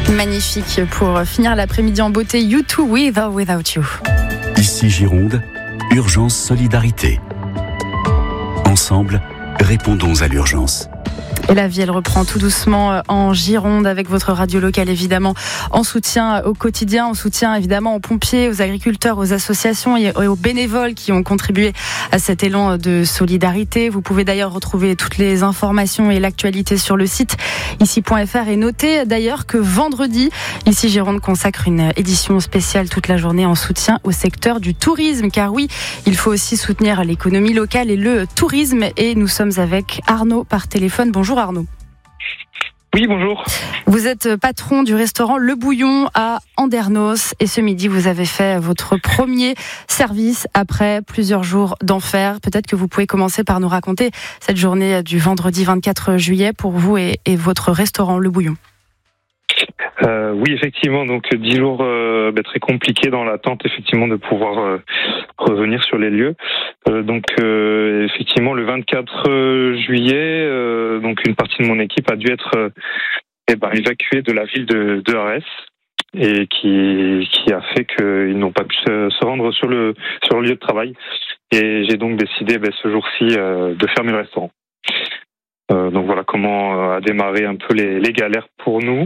Magnifique pour finir l'après-midi en beauté. U2 With or Without You. Ici Gironde, urgence solidarité. Ensemble, répondons à l'urgence. Et la vie, elle reprend tout doucement en Gironde avec votre radio locale, évidemment, en soutien au quotidien, en soutien évidemment aux pompiers, aux agriculteurs, aux associations et aux bénévoles qui ont contribué à cet élan de solidarité. Vous pouvez d'ailleurs retrouver toutes les informations et l'actualité sur le site ici.fr et notez d'ailleurs que vendredi, ici Gironde consacre une édition spéciale toute la journée en soutien au secteur du tourisme. Car oui, il faut aussi soutenir l'économie locale et le tourisme. Et nous sommes avec Arnaud par téléphone. Bonjour Arnaud. Oui, bonjour. Vous êtes patron du restaurant Le Bouillon à Andernos et ce midi vous avez fait votre premier service après plusieurs jours d'enfer. Peut-être que vous pouvez commencer par nous raconter cette journée du vendredi 24 juillet pour vous et votre restaurant Le Bouillon. Oui, effectivement, donc 10 jours très compliqués dans l'attente effectivement de pouvoir revenir sur les lieux. Effectivement, le 24 juillet, donc une partie de mon équipe a dû être évacuée de la ville de Arès et qui a fait qu'ils n'ont pas pu se rendre sur le lieu de travail. Et j'ai donc décidé ce jour-ci de fermer le restaurant. Donc voilà comment a démarré un peu les galères pour nous.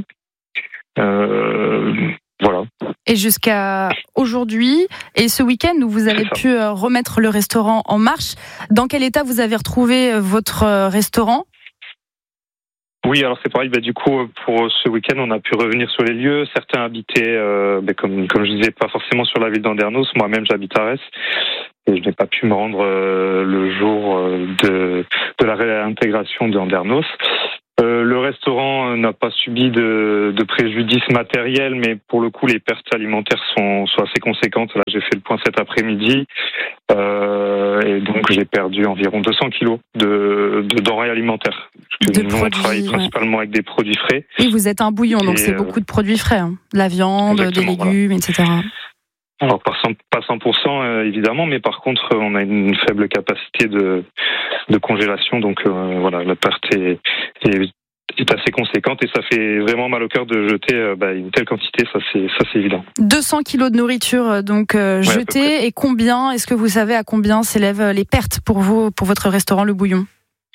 Voilà. Et jusqu'à aujourd'hui, et ce week-end où vous avez pu remettre le restaurant en marche, dans quel état vous avez retrouvé votre restaurant ? Oui, alors c'est pareil, du coup, pour ce week-end, on a pu revenir sur les lieux. Certains habitaient, comme je disais, pas forcément sur la ville d'Andernos. Moi-même, j'habite à Arès. Et je n'ai pas pu me rendre le jour de la réintégration d'Andernos. Le restaurant n'a pas subi de préjudice matériel, mais pour le coup, les pertes alimentaires sont assez conséquentes. Là, j'ai fait le point cet après-midi, et donc j'ai perdu environ 200 kilos de denrées alimentaires. Nous, on travaille principalement avec des produits frais. Et vous êtes un bouillon, donc c'est beaucoup de produits frais, hein. De la viande, des légumes, voilà. Etc. Alors, pas 100% évidemment, mais par contre, on a une faible capacité de congélation, donc la perte est assez conséquente et ça fait vraiment mal au cœur de jeter une telle quantité, ça c'est évident. 200 kilos de nourriture jetée, et combien, est-ce que vous savez à combien s'élèvent les pertes pour vous, pour votre restaurant Le Bouillon ?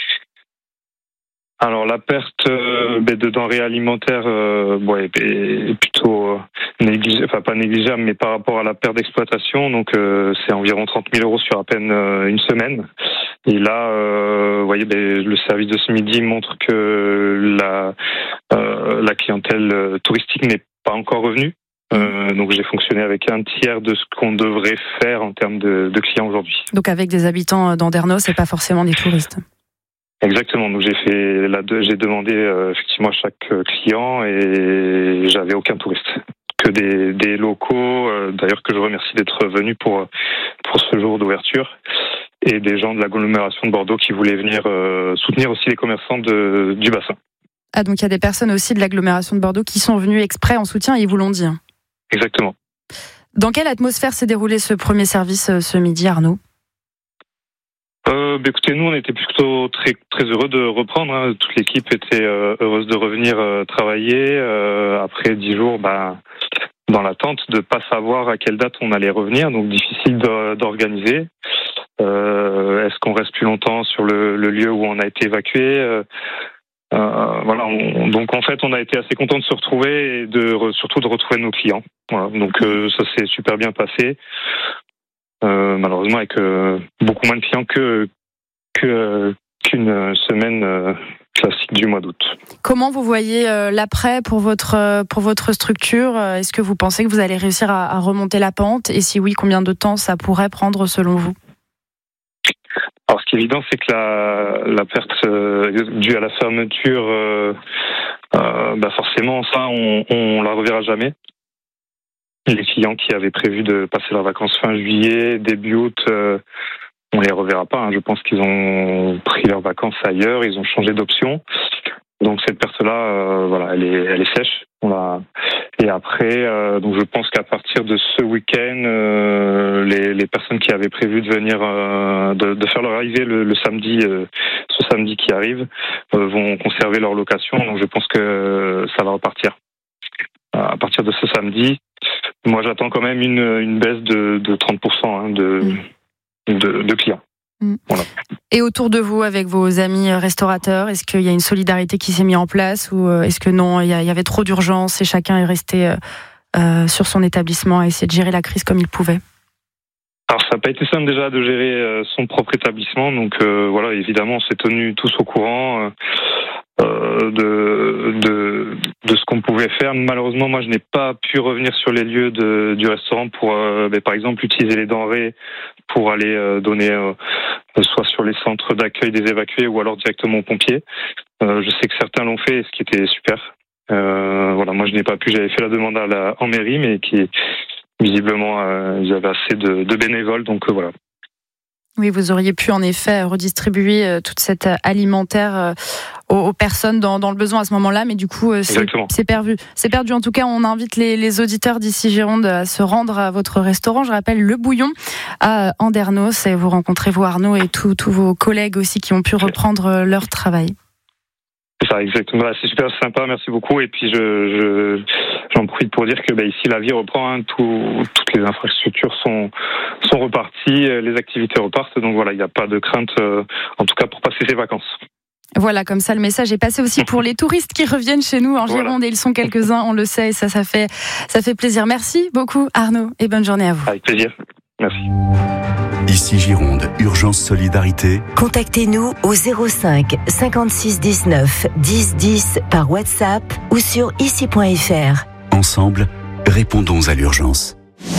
Alors la perte de denrées alimentaires est plutôt pas négligeable, mais par rapport à la perte d'exploitation, donc c'est environ 30 000 € sur à peine une semaine. Et là, le service de ce midi montre que la clientèle touristique n'est pas encore revenue. Donc j'ai fonctionné avec un tiers de ce qu'on devrait faire en termes de clients aujourd'hui. Donc avec des habitants d'Andernos et pas forcément des touristes. Exactement. Donc j'ai demandé effectivement à chaque client et j'avais aucun touriste, que des locaux, d'ailleurs que je remercie d'être venus pour ce jour d'ouverture, et des gens de l'agglomération de Bordeaux qui voulaient venir soutenir aussi les commerçants du bassin. Ah, donc il y a des personnes aussi de l'agglomération de Bordeaux qui sont venues exprès en soutien et ils vous l'ont dit. Exactement. Dans quelle atmosphère s'est déroulé ce premier service ce midi, Arnaud ? Écoutez, nous on était plutôt très très heureux de reprendre, hein. Toute l'équipe était heureuse de revenir travailler après 10 jours dans l'attente de pas savoir à quelle date on allait revenir, donc difficile d'organiser. Est-ce qu'on reste plus longtemps sur le lieu où on a été évacué? Donc en fait on a été assez contents de se retrouver et surtout de retrouver nos clients. Voilà, donc ça s'est super bien passé. Malheureusement avec beaucoup moins de clients qu'une semaine classique du mois d'août. Comment vous voyez l'après pour votre structure ? Est-ce que vous pensez que vous allez réussir à remonter la pente ? Et si oui, combien de temps ça pourrait prendre selon vous ? Alors ce qui est évident, c'est que la perte due à la fermeture, forcément ça on la reverra jamais. Les clients qui avaient prévu de passer leurs vacances fin juillet, début août, on les reverra pas, hein. Je pense qu'ils ont pris leurs vacances ailleurs, ils ont changé d'option. Donc cette perte-là, elle est sèche. Et après, donc je pense qu'à partir de ce week-end, les personnes qui avaient prévu de venir, de faire leur arrivée le samedi, ce samedi qui arrive, vont conserver leur location. Donc je pense que ça va repartir. partir de ce samedi, moi j'attends quand même une baisse de 30% de clients. Voilà. Et autour de vous, avec vos amis restaurateurs, est-ce qu'il y a une solidarité qui s'est mise en place ou est-ce que non, il y avait trop d'urgence et chacun est resté sur son établissement à essayer de gérer la crise comme il pouvait? Alors ça n'a pas été simple déjà de gérer son propre établissement, donc voilà, évidemment on s'est tenus tous au courant de ce qu'on pouvait faire. Malheureusement, moi je n'ai pas pu revenir sur les lieux du restaurant pour par exemple utiliser les denrées pour aller donner soit sur les centres d'accueil des évacués ou alors directement aux pompiers. Je sais que certains l'ont fait, ce qui était super. Voilà, moi je n'ai pas pu, j'avais fait la demande en mairie, mais qui visiblement ils avaient assez de bénévoles, donc voilà. Oui, vous auriez pu en effet redistribuer toute cette alimentaire aux personnes dans le besoin à ce moment-là, mais du coup c'est perdu. C'est perdu. En tout cas, on invite les auditeurs d'ici Gironde à se rendre à votre restaurant. Je rappelle Le Bouillon à Andernos, et vous rencontrez Arnaud et tous vos collègues aussi qui ont pu reprendre leur travail. C'est ça, exactement. C'est super sympa, merci beaucoup. Et puis j'en profite pour dire que ici la vie reprend, toutes les infrastructures sont reparties, les activités repartent, donc voilà, il n'y a pas de crainte, en tout cas pour passer ses vacances. Voilà, comme ça le message est passé aussi pour les touristes qui reviennent chez nous en Gironde, et ils sont quelques-uns, on le sait, et ça fait plaisir. Merci beaucoup Arnaud et bonne journée à vous. Avec plaisir, merci. Ici Gironde, Urgence Solidarité. Contactez-nous au 05 56 19 10 10 par WhatsApp ou sur ici.fr. Ensemble, répondons à l'urgence.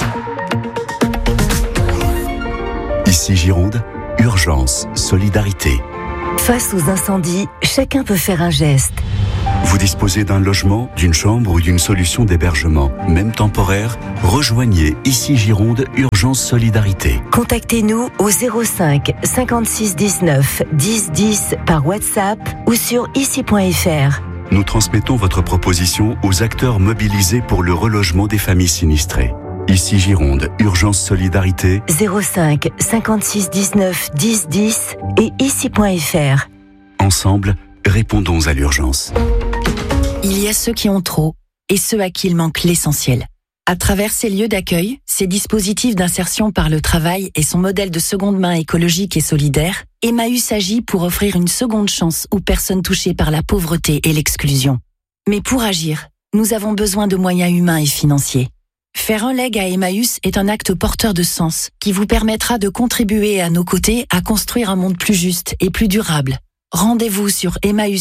Ici Gironde, Urgence Solidarité. Face aux incendies, chacun peut faire un geste. Vous disposez d'un logement, d'une chambre ou d'une solution d'hébergement, même temporaire? Rejoignez Ici Gironde, Urgence Solidarité. Contactez-nous au 05 56 19 10 10 par WhatsApp ou sur ici.fr. Nous transmettons votre proposition aux acteurs mobilisés pour le relogement des familles sinistrées. Ici Gironde, Urgence Solidarité. 05 56 19 10 10 et ici.fr. Ensemble, répondons à l'urgence. Il y a ceux qui ont trop et ceux à qui il manque l'essentiel. À travers ces lieux d'accueil, ces dispositifs d'insertion par le travail et son modèle de seconde main écologique et solidaire, Emmaüs agit pour offrir une seconde chance aux personnes touchées par la pauvreté et l'exclusion. Mais pour agir, nous avons besoin de moyens humains et financiers. Faire un leg à Emmaüs est un acte porteur de sens qui vous permettra de contribuer à nos côtés à construire un monde plus juste et plus durable. Rendez-vous sur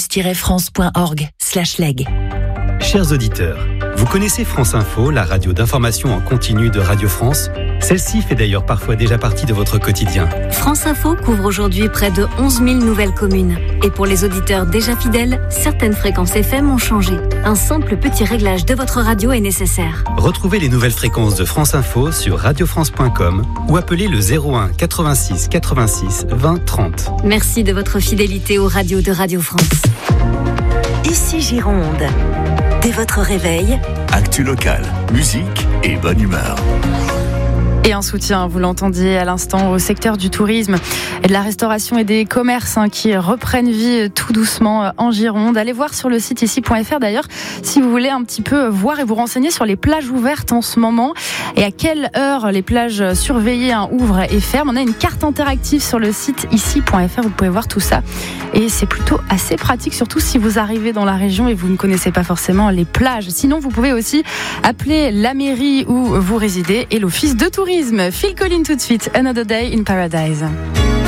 emmaüs-france.org/leg. Chers auditeurs, vous connaissez France Info, la radio d'information en continu de Radio France? Celle-ci fait d'ailleurs parfois déjà partie de votre quotidien. France Info couvre aujourd'hui près de 11 000 nouvelles communes. Et pour les auditeurs déjà fidèles, certaines fréquences FM ont changé. Un simple petit réglage de votre radio est nécessaire. Retrouvez les nouvelles fréquences de France Info sur radiofrance.com ou appelez le 01 86 86 20 30. Merci de votre fidélité aux radios de Radio France. Ici Gironde. Dès votre réveil, Actu locale, musique et bonne humeur. Et un soutien, vous l'entendiez à l'instant, au secteur du tourisme et de la restauration et des commerces qui reprennent vie tout doucement en Gironde. Allez voir sur le site ici.fr d'ailleurs si vous voulez un petit peu voir et vous renseigner sur les plages ouvertes en ce moment et à quelle heure les plages surveillées ouvrent et ferment. On a une carte interactive sur le site ici.fr, vous pouvez voir tout ça et c'est plutôt assez pratique, surtout si vous arrivez dans la région et vous ne connaissez pas forcément les plages. Sinon vous pouvez aussi appeler la mairie où vous résidez et l'office de tourisme. Phil Collins tout de suite, Another Day in Paradise.